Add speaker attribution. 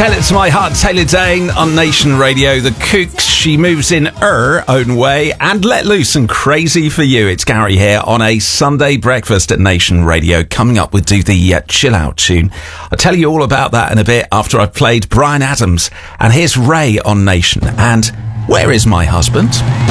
Speaker 1: Tell It to My Heart, Taylor Dane on Nation Radio. The Kooks, She Moves in Her Own Way, and Let Loose and Crazy for You. It's Gary here on a Sunday breakfast at Nation Radio. Coming up with Do the Chill Out tune. I'll tell you all about that in a bit after I've played Bryan Adams. And here's Ray on Nation and Where Is My Husband?